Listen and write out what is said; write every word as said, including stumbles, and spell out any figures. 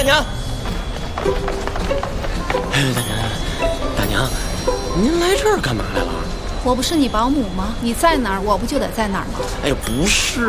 大娘。哎，大娘，大娘，您来这儿干嘛来了？ 我不是你保姆吗？你在哪儿，我不就得在哪儿吗？ 哎呀，不是